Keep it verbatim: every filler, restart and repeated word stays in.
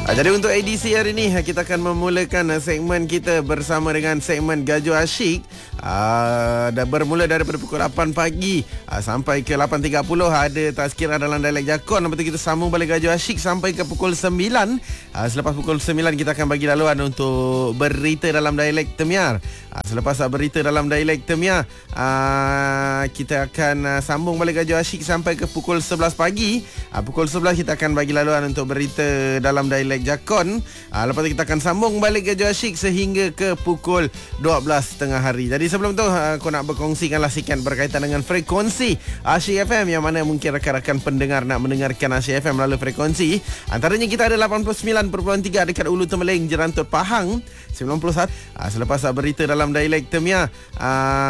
Ah, Jadi untuk edisi hari ini kita akan memulakan ah, segmen kita bersama dengan segmen Gajo Asyik. Uh, dah bermula daripada pukul lapan pagi uh, sampai ke lapan tiga puluh ada tazkirah dalam dialek Jakon. Lepas tu kita sambung balik Gajo Asyik sampai ke pukul sembilan. uh, Selepas pukul sembilan kita akan bagi laluan untuk berita dalam dialek Temiar. uh, Selepas uh, berita dalam dialek Temiar, uh, kita akan uh, sambung balik Gajo Asyik sampai ke pukul sebelas pagi. uh, Pukul sebelas kita akan bagi laluan untuk berita dalam dialek Jakon. uh, Lepas tu kita akan sambung balik Gajo Asyik sehingga ke pukul dua belas tengah hari. Jadi sebelum tu aku nak berkongsikanlah sikit berkaitan dengan frekuensi Asyik F M, yang mana mungkin rakan-rakan pendengar nak mendengarkan Asyik F M melalui frekuensi. Antaranya kita ada lapan puluh sembilan perpuluhan tiga dekat Ulu Temeling, Jerantut Pahang, sembilan puluh satu. Selepas berita dalam dialek Temiar,